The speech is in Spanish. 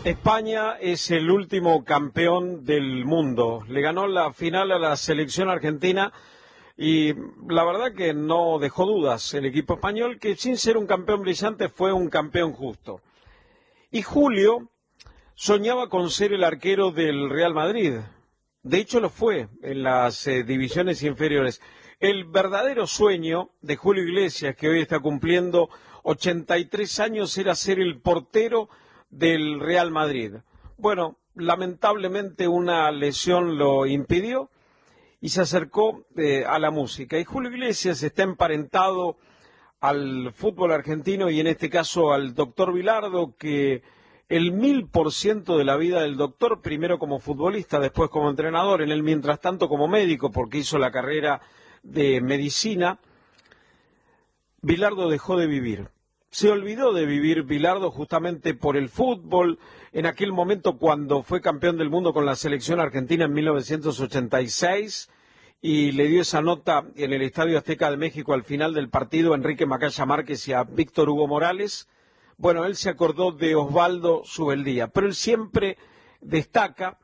España es el último campeón del mundo. Le ganó la final a la selección argentina y la verdad que no dejó dudas el equipo español, que sin ser un campeón brillante fue un campeón justo. Y Julio soñaba con ser el arquero del Real Madrid. De hecho lo fue en las divisiones inferiores. El verdadero sueño de Julio Iglesias, que hoy está cumpliendo 83 años, era ser el portero del Real Madrid. Bueno, lamentablemente una lesión lo impidió y se acercó a la música. Y Julio Iglesias está emparentado al fútbol argentino y en este caso al doctor Bilardo, que el 1000% de la vida del doctor, primero como futbolista, después como entrenador, en el mientras tanto como médico, porque hizo la carrera de medicina, Bilardo dejó de vivir. Se olvidó de vivir Bilardo justamente por el fútbol, en aquel momento cuando fue campeón del mundo con la selección argentina en 1986 y le dio esa nota en el Estadio Azteca de México al final del partido a Enrique Macaya Márquez y a Víctor Hugo Morales. Bueno, él se acordó de Osvaldo Subeldía, pero él siempre destaca